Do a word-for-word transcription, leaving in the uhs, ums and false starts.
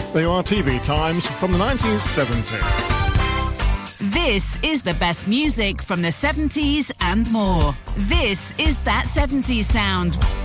They are T V times from the nineteen seventies. This is the best music from the seventies and more. This is That seventies Sound